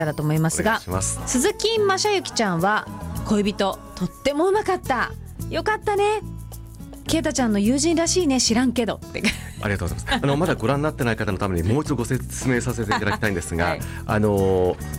だと思いますが、鈴木雅之ちゃんは恋人とってもうまかった、よかったね、ケイタちゃんの友人らしいね、知らんけどってありがとうございます。まだご覧になってない方のためにもう一度ご説明させていただきたいんですが、はい、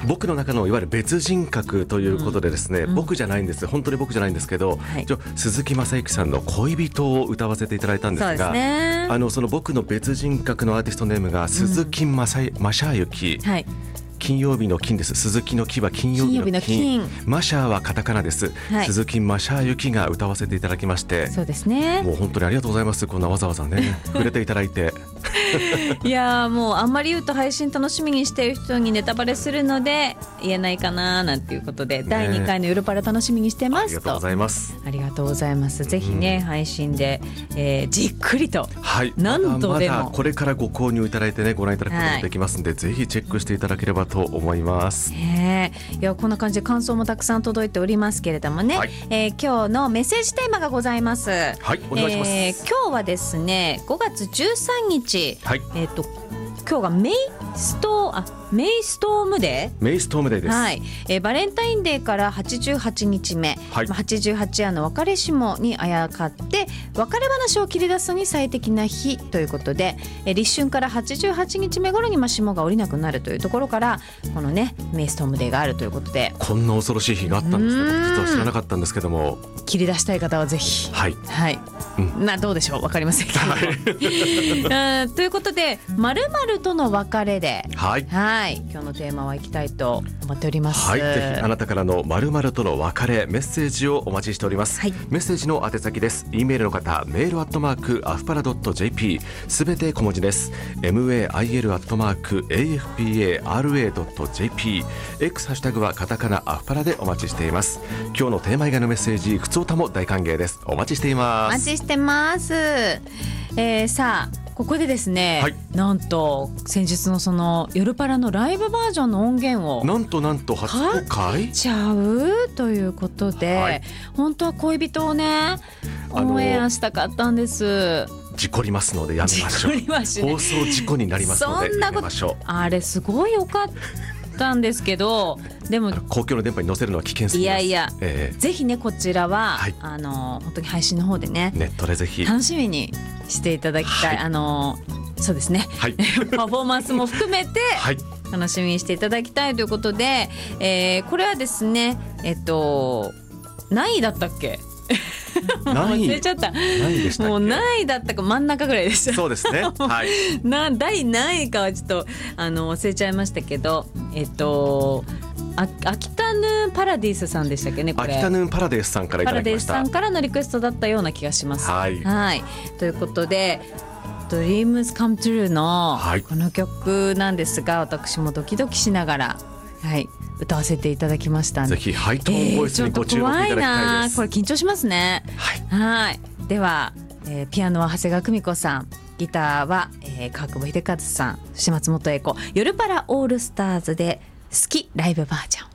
僕の中のいわゆる別人格ということでですね、僕じゃないんです、本当に僕じゃないんですけど、はい、鈴木雅之さんの恋人を歌わせていただいたんですが、そうですね、その僕の別人格のアーティストネームが鈴木雅之、はい、金曜日の金です。鈴木の木は金曜日の金、マシャーはカタカナです、はい、鈴木マシャーユキが歌わせていただきまして、そうですね、もう本当にありがとうございます。こんなわざわざね触れていただいていやもうあんまり言うと配信楽しみにしている人にネタバレするので言えないかななんていうことで、第2回の夜パラ楽しみにしてますと。 ありがとうございます。 ありがとうございます。ぜひね、配信で、じっくりと、 はい、 何度でもまだこれからご購入いただいてね、ご覧いただくこともできますので、ぜひチェックしていただければと思います。 いやこんな感じで感想もたくさん届いておりますけれどもね、はい、今日のメッセージテーマがございます。 はい、お願いします。 今日はですね5月13日、はい、今日がメイストームデーです、 はい、バレンタインデーから88日目、はい、88夜の別れしもにあやかって別れ話を切り出すのに最適な日ということで、立春から88日目頃に霜が降りなくなるというところから、このねメイストームデーがあるということで、 こんな恐ろしい日があったんですけど、実は知らなかったんですけども、 切り出したい方はぜひ、はい、はい、どうでしょう、分かりませんけど、はい、ということで〇〇との別れで、はい、はい、今日のテーマはいきたいと思っております。 はい、ぜひあなたからの〇〇との別れメッセージをお待ちしております、はい、メッセージの宛先です。 E メールの方、メールアフパラ .jp すべて小文字です。 mail.afpara.jp X ハッシュタグはカタカナアフパラでお待ちしています。今日のテーマ以外のメッセージ、ふつおたも大歓迎です。お待ちしています。 お待ちしてます。さあここでですね、はい、なんと先日のその夜パラのライブバージョンの音源をなんと初公開ちゃうということで、はい、本当は恋人をねオンエアしたかったんです。 事故りますのでやめましょう。放送事故になりますのでやめましょう。 あれすごい良かったんですけど、でも公共の電波に載せるのは危険すぎます。 いや、ぜひねこちらは、はい、本当に配信の方でね、 ネットでぜひ楽しみにしていただきたい、はい、そうですね、はい、パフォーマンスも含めて、はい、楽しみにしていただきたいということで、これはですね何位だったっけ忘れちゃった。もう何位だったか真ん中ぐらいでした。 そうですね、はい、 第何位かはちょっと忘れちゃいましたけど、秋田ヌーンパラディスさんでしたっけね、これ。秋田ヌーンパラディスさんからいただきました。 パラディスさんからのリクエストだったような気がします。 はい、 はい、ということでDreams Come True のこの曲なんですが、私もドキドキしながら、はい、歌わせていただきました。 ぜひハイトーンボイスにご注目いただきたいです。ちょっと怖いな、これ緊張しますね。はい、では、ピアノは長谷川久美子さん、ギターは、川久保秀和さん、そして松本英子、夜パラオールスターズで好きライブバージョン。